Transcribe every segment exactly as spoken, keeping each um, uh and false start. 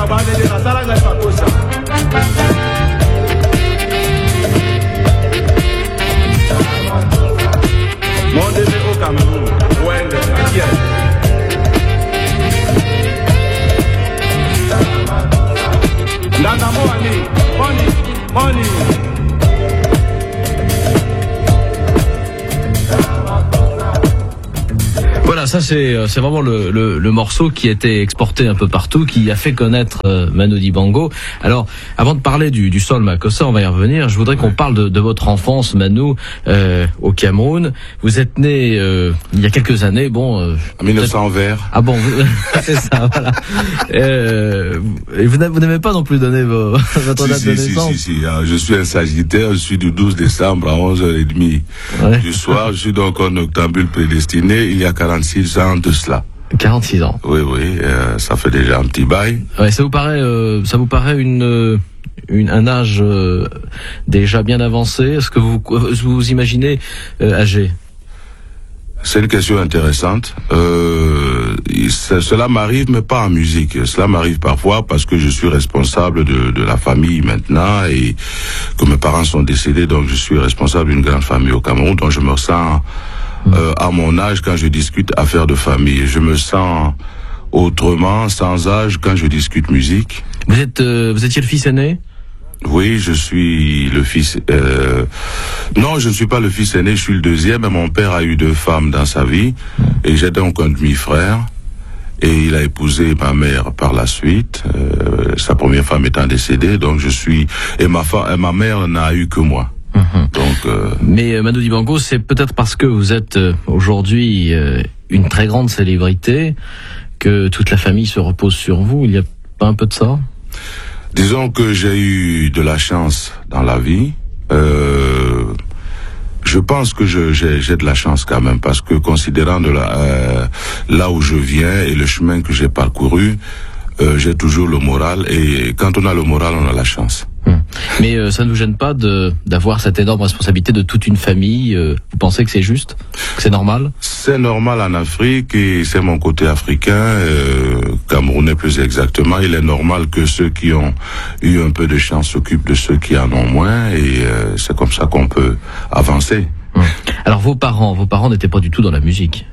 Voilà, ça c'est c'est vraiment le, le le morceau qui a été exporté un peu partout, qui a fait connaître euh, Manu Dibango. Alors, avant de parler du du Sol Makossa, on va y revenir. Je voudrais qu'on parle de, de votre enfance, Manu, euh, au Cameroun. Vous êtes né euh, il y a quelques années, bon. Euh, en mille neuf cents vers. Ah bon, vous, c'est ça, voilà. Euh, et vous n'avez pas non plus donné vos, votre si, date si, de si, naissance. Si, si, si. Je suis un Sagittaire. Je suis du douze décembre à onze heures trente ouais. du soir. Je suis donc un octambule prédestiné. Il y a quarante-six ans de cela. quarante-six ans. Oui, oui, euh, ça fait déjà un petit bail. Ouais, ça vous paraît, euh, ça vous paraît une, une un âge euh, déjà bien avancé? Est-ce que vous vous, vous imaginez euh, âgé? C'est une question intéressante. Euh, cela m'arrive, mais pas en musique. Cela m'arrive parfois parce que je suis responsable de, de la famille maintenant et que mes parents sont décédés, donc je suis responsable d'une grande famille au Cameroun, donc je me sens euh, à mon âge quand je discute affaires de famille. Je me sens autrement, sans âge, quand je discute musique. Vous êtes, euh, vous étiez le fils aîné? Oui, je suis le fils... Euh... Non, je ne suis pas le fils aîné, je suis le deuxième. Mon père a eu deux femmes dans sa vie. Et j'ai donc un demi-frère. Et il a épousé ma mère par la suite. Euh, sa première femme étant décédée. Donc je suis... Et ma, fa... et ma mère n'a eu que moi. Mmh. Donc, euh... Mais euh, Manu Dibango, c'est peut-être parce que vous êtes euh, aujourd'hui euh, une très grande célébrité que toute la famille se repose sur vous. Il n'y a pas un peu de ça? Disons que j'ai eu de la chance dans la vie. Euh, je pense que je, j'ai, j'ai de la chance quand même, parce que considérant de la, euh, là où je viens et le chemin que j'ai parcouru, euh, j'ai toujours le moral. Et quand on a le moral, on a la chance. Hum. Mais euh, ça ne vous gêne pas de d'avoir cette énorme responsabilité de toute une famille? euh, Vous pensez que c'est juste, que c'est normal? C'est normal en Afrique et c'est mon côté africain, euh, camerounais plus exactement. Il est normal que ceux qui ont eu un peu de chance s'occupent de ceux qui en ont moins et euh, c'est comme ça qu'on peut avancer. Hum. Alors vos parents, vos parents n'étaient pas du tout dans la musique?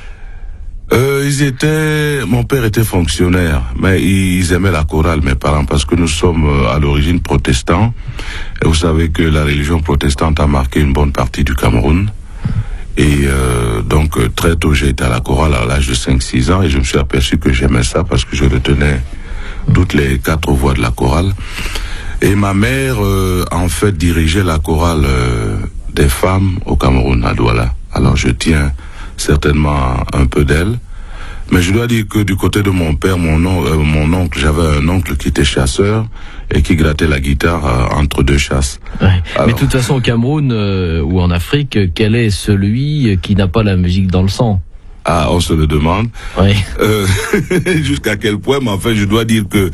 Euh, ils étaient, mon père était fonctionnaire, mais ils aimaient la chorale, mes parents, parce que nous sommes à l'origine protestants. Et vous savez que la religion protestante a marqué une bonne partie du Cameroun. Et euh, donc très tôt j'ai été à la chorale à l'âge de cinq six ans et je me suis aperçu que j'aimais ça parce que je retenais toutes les quatre voix de la chorale. Et ma mère, euh, en fait, dirigeait la chorale euh, des femmes au Cameroun, à Douala. Alors je tiens certainement un peu d'elle, mais je dois dire que du côté de mon père, mon, on, euh, mon oncle, j'avais un oncle qui était chasseur et qui grattait la guitare euh, entre deux chasses. Ouais. Alors, mais de toute façon au Cameroun euh, ou en Afrique, quel est celui qui n'a pas la musique dans le sang? Ah, on se le demande. Oui. Euh, jusqu'à quel point, mais enfin, je dois dire que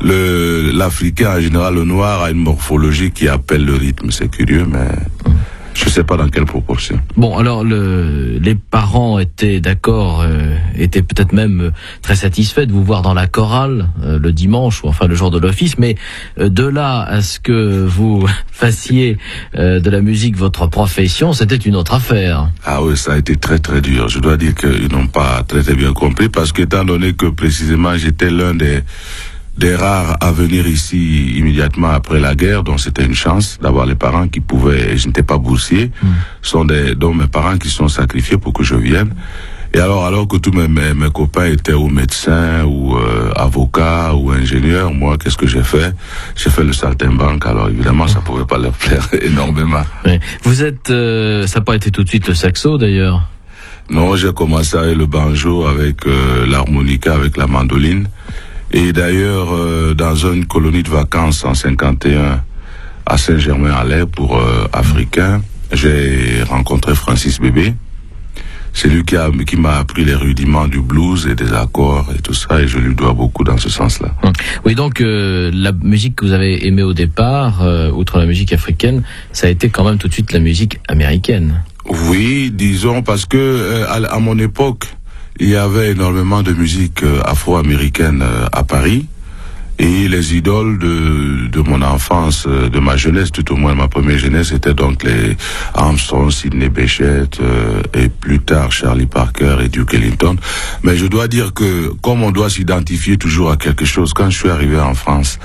le l'Africain en général, le noir, a une morphologie qui appelle le rythme. C'est curieux, mais hum. Je ne sais pas dans quelle proportion. Bon, alors le, les parents étaient d'accord, euh, étaient peut-être même euh, très satisfaits de vous voir dans la chorale euh, le dimanche ou enfin le jour de l'office, mais euh, de là à ce que vous fassiez euh, de la musique votre profession, c'était une autre affaire. Ah oui, ça a été très très dur. Je dois dire qu'ils n'ont pas très très bien compris parce qu'étant donné que précisément j'étais l'un des des rares à venir ici immédiatement après la guerre, donc c'était une chance d'avoir les parents qui pouvaient, je n'étais pas boursier, mmh. sont des, donc mes parents qui sont sacrifiés pour que je vienne. Et alors, alors que tous mes, mes, mes copains étaient ou médecins, ou euh, avocats, ou ingénieurs, moi, qu'est-ce que j'ai fait? J'ai fait le saltimbanque, alors évidemment, ça pouvait pas leur plaire énormément. Oui. Vous êtes, euh, ça n'a pas été tout de suite le saxo, d'ailleurs? Non, j'ai commencé avec le banjo, avec euh, l'harmonica, avec la mandoline. Et d'ailleurs, euh, dans une colonie de vacances en cinquante et un à Saint-Germain-en-Laye pour euh, Africains, j'ai rencontré Francis Bébé. C'est lui qui a qui m'a appris les rudiments du blues et des accords et tout ça, et je lui dois beaucoup dans ce sens-là. Oui, donc euh, la musique que vous avez aimée au départ, euh, outre la musique africaine, ça a été quand même tout de suite la musique américaine. Oui, disons, parce que euh, à, à mon époque, il y avait énormément de musique euh, afro-américaine euh, à Paris. Et les idoles de, de mon enfance, de ma jeunesse, tout au moins ma première jeunesse, étaient donc les Armstrong, Sidney Bechet, euh, et plus tard Charlie Parker et Duke Ellington. Mais je dois dire que comme on doit s'identifier toujours à quelque chose, quand je suis arrivé en France,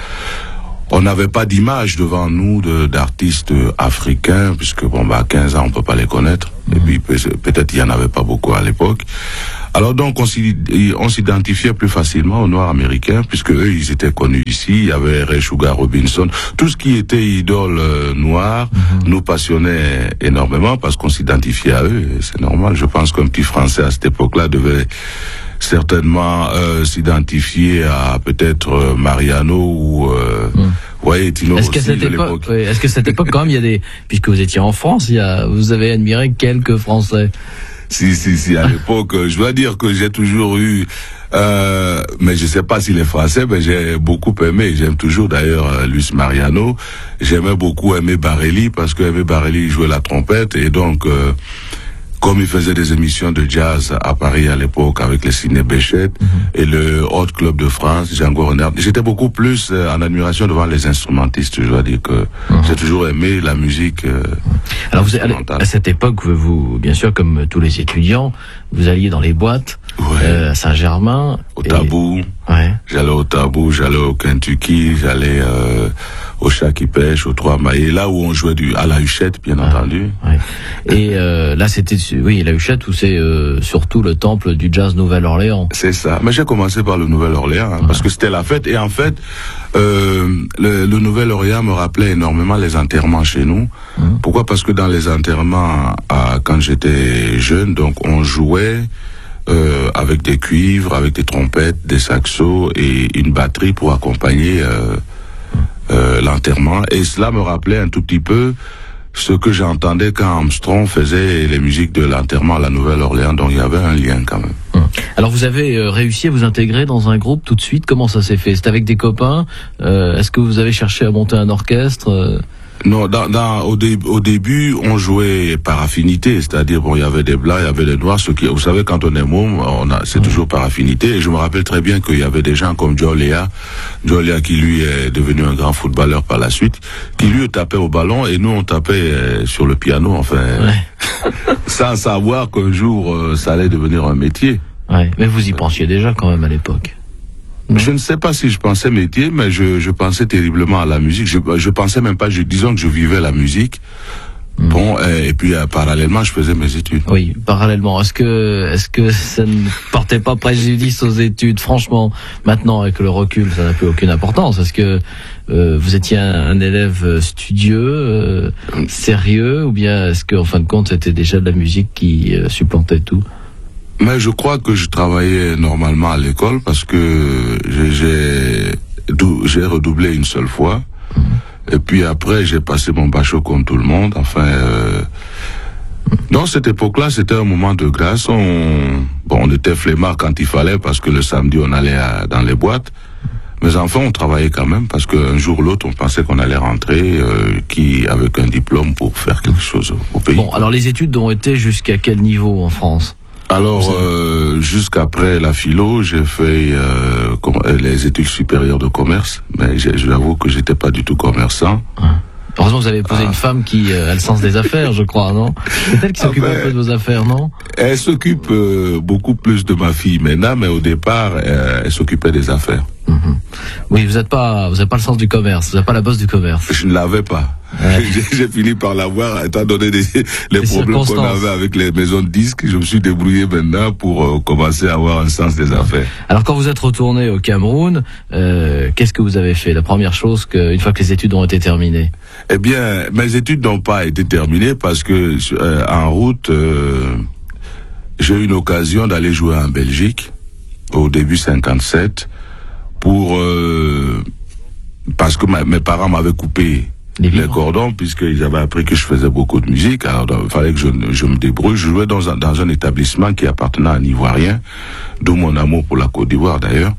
on n'avait pas d'image devant nous de, d'artistes africains, puisque bon, bah, à quinze ans, on peut pas les connaître. Et puis, peut-être il y en avait pas beaucoup à l'époque. Alors donc, on s'identifiait plus facilement aux Noirs américains, puisque eux, ils étaient connus ici. Il y avait Ray Sugar Robinson. Tout ce qui était idole euh, noire mm-hmm. nous passionnait énormément parce qu'on s'identifiait à eux. Et c'est normal. Je pense qu'un petit Français à cette époque-là devait certainement euh, s'identifier à peut-être euh, Mariano ou euh, mmh. ouais, Tino est-ce qu'à cette époque, oui, est-ce que cette époque quand même il y a des, puisque vous étiez en France, il y a, vous avez admiré quelques Français. Si si si à l'époque, je dois dire que j'ai toujours eu euh, mais je sais pas si les Français, mais j'ai beaucoup aimé, j'aime toujours d'ailleurs euh, Luis Mariano, j'aimais beaucoup Aimé Barelli parce que Aimé Barelli jouait la trompette et donc euh, comme il faisait des émissions de jazz à Paris à l'époque avec les Sidney Bechet mm-hmm. et le Hot Club de France, Django Reinhardt, j'étais beaucoup plus euh, en admiration devant les instrumentistes. Je dois dire que mm-hmm. j'ai toujours aimé la musique. Euh, Alors vous, à, à cette époque, vous, bien sûr, comme tous les étudiants, vous alliez dans les boîtes ouais. euh, à Saint-Germain. Au et... Tabou. Ouais. J'allais au Tabou, j'allais au Kentucky, j'allais euh, au Chat qui pêche, au Trois Maillets, là où on jouait du à la Huchette, bien ah, entendu. Ouais. Et euh, là, c'était oui la Huchette où c'est euh, surtout le temple du jazz Nouvelle-Orléans. C'est ça. Mais j'ai commencé par le Nouvelle-Orléans hein, ouais. parce que c'était la fête et en fait euh, le, le Nouvelle-Orléans me rappelait énormément les enterrements chez nous. Mmh. Pourquoi? Parce que dans les enterrements, à, quand j'étais jeune, donc on jouait. Euh, avec des cuivres, avec des trompettes, des saxos et une batterie pour accompagner euh, euh, l'enterrement. Et cela me rappelait un tout petit peu ce que j'entendais quand Armstrong faisait les musiques de l'enterrement à la Nouvelle-Orléans. Donc il y avait un lien quand même. Alors vous avez euh, réussi à vous intégrer dans un groupe tout de suite. Comment ça s'est fait? C'était avec des copains? euh, Est-ce que vous avez cherché à monter un orchestre? euh Non, dans, dans, au, dé, au début, on jouait par affinité, c'est-à-dire bon, il y avait des blancs, il y avait des noirs. Ce qui, vous savez, quand on est môme, on a, c'est mmh. toujours par affinité. Et je me rappelle très bien qu'il y avait des gens comme Joe Lea, Joe Lea qui lui est devenu un grand footballeur par la suite, qui lui tapait au ballon et nous on tapait euh, sur le piano, enfin, ouais. sans savoir qu'un jour euh, ça allait devenir un métier. Ouais, mais vous y pensiez déjà quand même à l'époque. Je ne sais pas si je pensais métier, mais je, je pensais terriblement à la musique. Je, je pensais même pas, je, disons que je vivais la musique. Mmh. Bon, et, et puis euh, parallèlement, je faisais mes études. Oui, parallèlement. Est-ce que, est-ce que ça ne portait pas préjudice aux études? Franchement, maintenant avec le recul, ça n'a plus aucune importance. Est-ce que euh, vous étiez un, un élève studieux, euh, sérieux, ou bien est-ce que, en fin de compte, c'était déjà de la musique qui euh, supplantait tout? Mais je crois que je travaillais normalement à l'école parce que j'ai j'ai redoublé une seule fois. Mmh. Et puis après, j'ai passé mon bachot comme tout le monde. Enfin, euh, dans cette époque-là, c'était un moment de grâce. On, bon, on était flemmards quand il fallait parce que le samedi, on allait à, dans les boîtes. Mais enfin, on travaillait quand même parce qu'un jour ou l'autre, on pensait qu'on allait rentrer euh, qui avec un diplôme pour faire quelque chose au pays. Bon, alors les études ont été jusqu'à quel niveau en France? Alors, euh, jusqu'après la philo, j'ai fait euh, les études supérieures de commerce, mais je l'avoue que j'étais pas du tout commerçant. Ah. Heureusement, vous avez épousé ah. une femme qui euh, a le sens des affaires, je crois, non? C'est elle qui s'occupe ah ben, un peu de vos affaires, non? Elle s'occupe euh, beaucoup plus de ma fille maintenant, mais au départ, euh, elle s'occupait des affaires. Mm-hmm. Oui, vous n'êtes pas, vous n'avez pas le sens du commerce, vous n'êtes pas la bosse du commerce. Je ne l'avais pas. Ouais. j'ai, j'ai fini par l'avoir, étant donné des, les, les problèmes qu'on avait avec les maisons de disques. Je me suis débrouillé maintenant pour euh, commencer à avoir un sens des affaires. Alors, quand vous êtes retourné au Cameroun, euh, qu'est-ce que vous avez fait? La première chose, que, une fois que les études ont été terminées? Eh bien, mes études n'ont pas été terminées parce que euh, en route, euh, j'ai eu une occasion d'aller jouer en Belgique au début cinquante-sept pour euh, parce que ma, mes parents m'avaient coupé les, les cordons puisqu'ils avaient appris que je faisais beaucoup de musique. Alors il fallait que je, je me débrouille. Je jouais dans un, dans un établissement qui appartenait à un Ivoirien, d'où mon amour pour la Côte d'Ivoire d'ailleurs.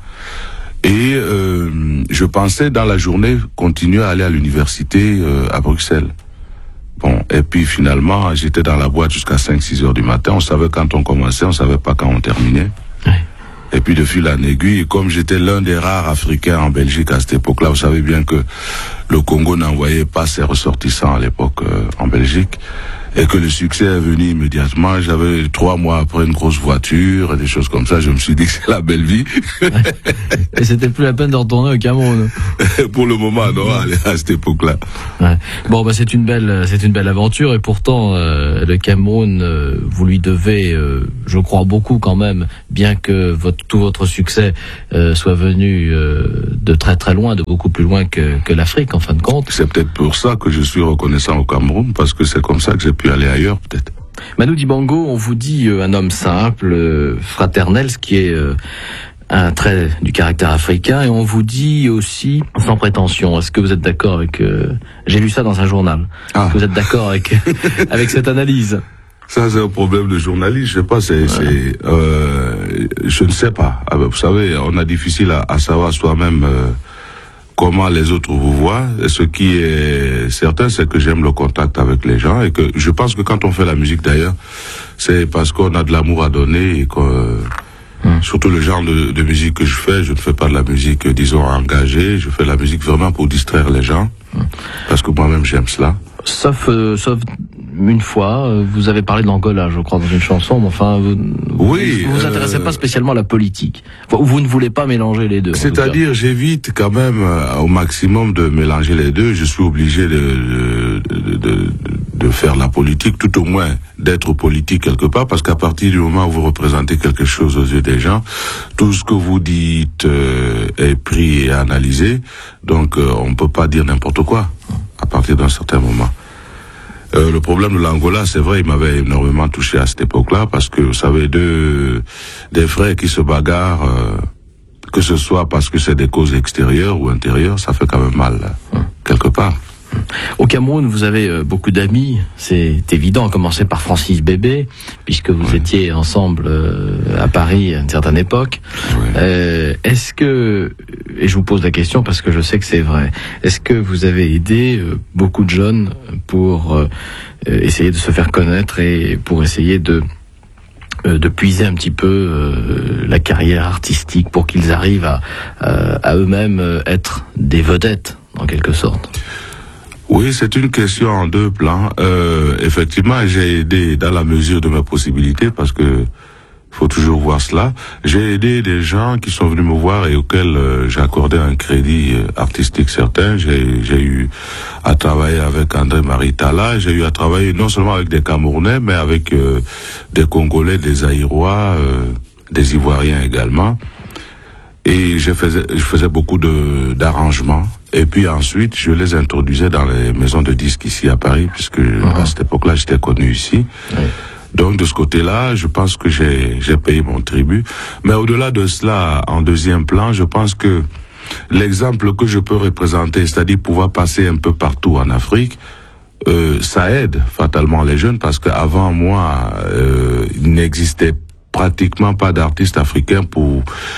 Et euh, je pensais dans la journée continuer à aller à l'université euh, à Bruxelles. Bon, et puis finalement j'étais dans la boîte jusqu'à cinq six heures du matin. On savait quand on commençait, on savait pas quand on terminait. Ouais. Et puis de fil en aiguille, comme j'étais l'un des rares Africains en Belgique à cette époque-là, vous savez bien que le Congo n'envoyait pas ses ressortissants à l'époque euh, en Belgique, et que le succès est venu immédiatement. J'avais trois mois après une grosse voiture et des choses comme ça. Je me suis dit que c'est la belle vie. Et c'était plus la peine de retourner au Cameroun. Pour le moment, non, à cette époque-là. Ouais. Bon, bah c'est une belle, c'est une belle aventure, et pourtant euh, le Cameroun, euh, vous lui devez, euh, je crois beaucoup quand même, bien que votre, tout votre succès euh, soit venu euh, de très très loin, de beaucoup plus loin que, que l'Afrique en fin de compte. C'est peut-être pour ça que je suis reconnaissant au Cameroun, parce que c'est comme ça que j'ai pu aller ailleurs, peut-être. Manu Dibango, on vous dit euh, un homme simple, euh, fraternel, ce qui est euh, un trait du caractère africain, et on vous dit aussi sans prétention. Est-ce que vous êtes d'accord avec... Euh, j'ai lu ça dans un journal. Ah. Est-ce que vous êtes d'accord avec, avec cette analyse? Ça, c'est un problème de journaliste, je sais pas, c'est... Ouais. c'est euh, je ne sais pas. Vous savez, on a difficile à, à savoir soi-même... Euh, comment les autres vous voient. Et ce qui est certain, c'est que j'aime le contact avec les gens, et que je pense que quand on fait la musique d'ailleurs, c'est parce qu'on a de l'amour à donner, et que hum. surtout le genre de, de musique que je fais, je ne fais pas de la musique, disons, engagée, je fais de la musique vraiment pour distraire les gens, hum. parce que moi-même j'aime cela. Sauf, euh, sauf une fois, euh, vous avez parlé de l'Angola, je crois, dans une chanson, mais enfin, vous oui, vous, vous intéressez euh, pas spécialement à la politique. Enfin, vous ne voulez pas mélanger les deux. C'est-à-dire, j'évite quand même euh, au maximum de mélanger les deux. Je suis obligé de, de, de, de, de faire la politique, tout au moins d'être politique quelque part, parce qu'à partir du moment où vous représentez quelque chose aux yeux des gens, tout ce que vous dites euh, est pris et analysé, donc euh, on ne peut pas dire n'importe quoi à partir d'un certain moment. Euh, le problème de l'Angola, c'est vrai, il m'avait énormément touché à cette époque-là, parce que, vous savez, deux, des frères qui se bagarrent, euh, que ce soit parce que c'est des causes extérieures ou intérieures, ça fait quand même mal, hein, quelque part. Au Cameroun, vous avez euh, beaucoup d'amis, c'est évident, à commencer par Francis Bébé, puisque vous oui. étiez ensemble euh, à Paris à une certaine époque. Oui. Euh, est-ce que, et je vous pose la question parce que je sais que c'est vrai, est-ce que vous avez aidé euh, beaucoup de jeunes pour euh, essayer de se faire connaître et pour essayer de euh, de puiser un petit peu euh, la carrière artistique pour qu'ils arrivent à, à, à eux-mêmes être des vedettes, en quelque sorte? Oui, c'est une question en deux plans. Euh, effectivement, j'ai aidé dans la mesure de mes possibilités, parce que faut toujours voir cela. J'ai aidé des gens qui sont venus me voir et auxquels euh, j'ai accordé un crédit euh, artistique certain. J'ai, j'ai eu à travailler avec André Maritala, j'ai eu à travailler non seulement avec des Camerounais, mais avec euh, des Congolais, des Zaïrois, euh, des Ivoiriens également. Et je faisais, je faisais beaucoup de d'arrangements. Et puis ensuite, je les introduisais dans les maisons de disques ici à Paris, puisque uh-huh. à cette époque-là, j'étais connu ici. Oui. Donc de ce côté-là, je pense que j'ai j'ai payé mon tribut. Mais au-delà de cela, en deuxième plan, je pense que l'exemple que je peux représenter, c'est-à-dire pouvoir passer un peu partout en Afrique, euh, ça aide fatalement les jeunes, parce qu'avant moi, euh, il n'existait pratiquement pas d'artistes africains pour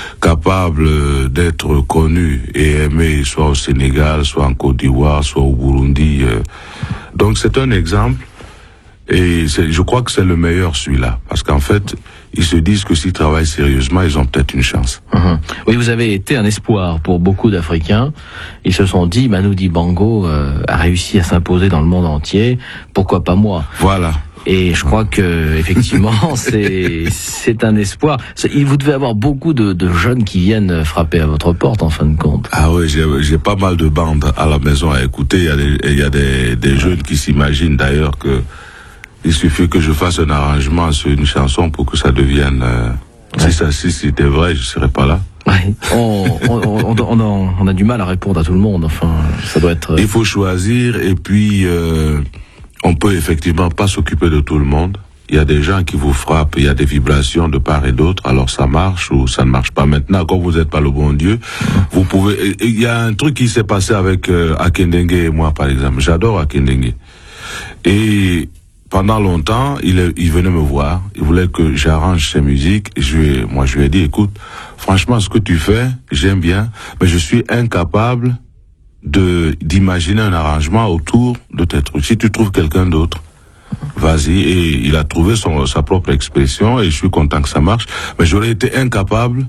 capables d'être connus et aimés, soit au Sénégal, soit en Côte d'Ivoire, soit au Burundi. Donc c'est un exemple, et c'est, je crois que c'est le meilleur celui-là, parce qu'en fait, ils se disent que s'ils travaillent sérieusement, ils ont peut-être une chance. Mmh. Oui, vous avez été un espoir pour beaucoup d'Africains. Ils se sont dit, Manu Dibango euh, a réussi à s'imposer dans le monde entier, pourquoi pas moi? Voilà. Et je crois que effectivement c'est c'est un espoir. Vous devez avoir beaucoup de, de jeunes qui viennent frapper à votre porte en fin de compte. Ah oui, j'ai, j'ai pas mal de bandes à la maison à écouter. Il y a des, il y a des, des jeunes qui s'imaginent d'ailleurs que il suffit que je fasse un arrangement sur une chanson pour que ça devienne. Euh, ouais. Si ça si c'était vrai, je serais pas là. Ouais. On, on, on, on, a, on a du mal à répondre à tout le monde. Enfin, ça doit être. Il faut choisir, et puis. Euh, On peut effectivement pas s'occuper de tout le monde. Il y a des gens qui vous frappent, il y a des vibrations de part et d'autre, alors ça marche ou ça ne marche pas. Maintenant, quand vous n'êtes pas le bon Dieu, vous pouvez... Il y a un truc qui s'est passé avec euh, Akindengue et moi, par exemple. J'adore Akindengue. Et pendant longtemps, il, est, il venait me voir, il voulait que j'arrange ses musiques. Je lui ai, moi, je lui ai dit, écoute, franchement, ce que tu fais, j'aime bien, mais je suis incapable de d'imaginer un arrangement autour de tes trucs. Si tu trouves quelqu'un d'autre, vas-y. Et il a trouvé son sa propre expression, et je suis content que ça marche. Mais j'aurais été incapable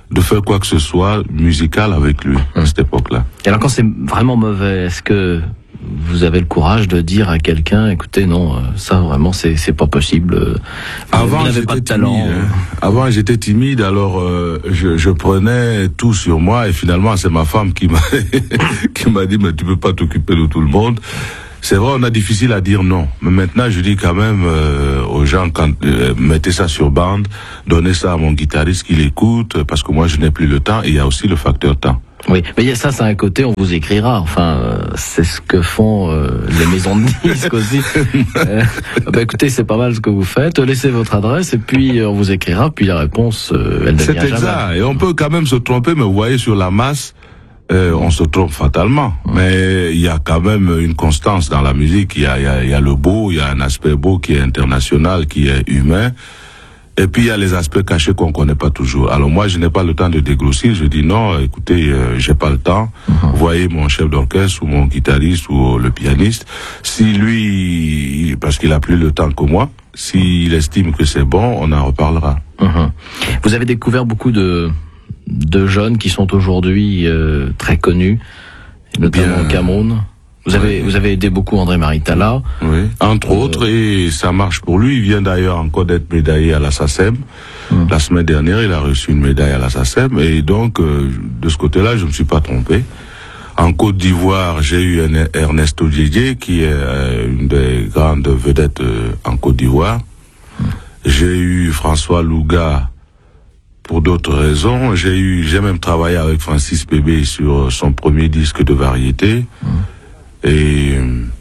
de faire quoi que ce soit musical avec lui à cette époque-là. Et alors quand c'est vraiment mauvais, est-ce que vous avez le courage de dire à quelqu'un, écoutez, non, ça vraiment c'est c'est pas possible. Avant, vous n'avez pas de talent. Timide, hein. Avant, j'étais timide, alors euh, je, je prenais tout sur moi, et finalement, c'est ma femme qui m'a qui m'a dit, mais tu peux pas t'occuper de tout le monde. C'est vrai, on a difficile à dire non, mais maintenant, je dis quand même euh, aux gens, quand euh, mettez ça sur bande, donnez ça à mon guitariste qui l'écoute, parce que moi, je n'ai plus le temps. Et il y a aussi le facteur temps. Oui, mais il y a ça, c'est un côté, on vous écrira. Enfin, euh, c'est ce que font euh, les maisons de disques aussi. euh, bah, écoutez, c'est pas mal ce que vous faites. Laissez votre adresse et puis euh, on vous écrira. Puis la réponse, euh, elle ne vient jamais. C'est exact. Et on peut quand même se tromper, mais vous voyez, sur la masse, euh, on se trompe fatalement. Mmh. Mais il y a quand même une constance dans la musique. Il y a, il y a, il y a le beau, il y a un aspect beau qui est international, qui est humain. Et puis il y a les aspects cachés qu'on connaît pas toujours. Alors moi, je n'ai pas le temps de dégrossir. Je dis non, écoutez, euh, j'ai pas le temps. Mm-hmm. Voyez mon chef d'orchestre ou mon guitariste ou le pianiste. Si lui, parce qu'il a plus le temps que moi, s'il estime que c'est bon, on en reparlera. Mm-hmm. Vous avez découvert beaucoup de de jeunes qui sont aujourd'hui euh, très connus, notamment Bien... au Cameroun. Vous avez, oui. vous avez aidé beaucoup André Maritala. Oui, entre euh, autres, et ça marche pour lui. Il vient d'ailleurs encore d'être médaillé à la SACEM. Hum. La semaine dernière, il a reçu une médaille à la SACEM. Et donc, euh, de ce côté-là, je ne me suis pas trompé. En Côte d'Ivoire, j'ai eu un Ernesto Didier, qui est euh, une des grandes vedettes euh, en Côte d'Ivoire. Hum. J'ai eu François Louga, pour d'autres raisons. J'ai eu, j'ai même travaillé avec Francis Bébé sur son premier disque de variété. Hum. Et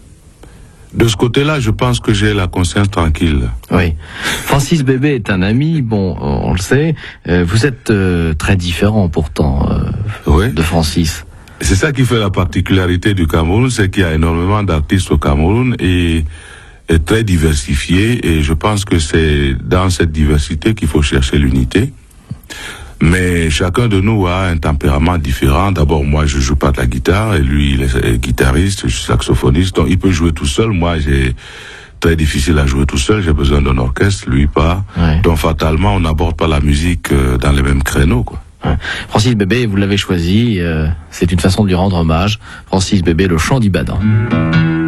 de ce côté-là, je pense que j'ai la conscience tranquille. Oui. Francis Bébé est un ami, bon, on le sait. Euh, vous êtes euh, très différent pourtant euh, oui. de Francis. C'est ça qui fait la particularité du Cameroun, c'est qu'il y a énormément d'artistes au Cameroun et, et très diversifiés. Et je pense que c'est dans cette diversité qu'il faut chercher l'unité. Mais chacun de nous a un tempérament différent. D'abord, moi, je joue pas de la guitare, et lui, il est guitariste, je suis saxophoniste, donc il peut jouer tout seul. Moi, j'ai très difficile à jouer tout seul, j'ai besoin d'un orchestre, lui pas. Ouais. Donc, fatalement, on n'aborde pas la musique dans les mêmes créneaux, quoi. Ouais. Francis Bébé, vous l'avez choisi, euh, c'est une façon de lui rendre hommage. Francis Bébé, le chant d'Ibadan.